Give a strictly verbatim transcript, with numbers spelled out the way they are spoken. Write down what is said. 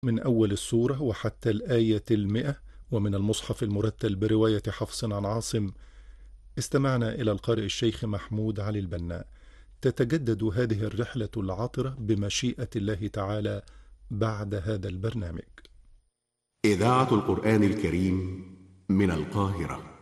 من أول السورة وحتى الآية المئة، ومن المصحف المرتل برواية حفص عن عاصم. استمعنا إلى القارئ الشيخ محمود علي البناء. تتجدد هذه الرحلة العطرة بمشيئة الله تعالى بعد هذا البرنامج. إذاعة القرآن الكريم من القاهرة.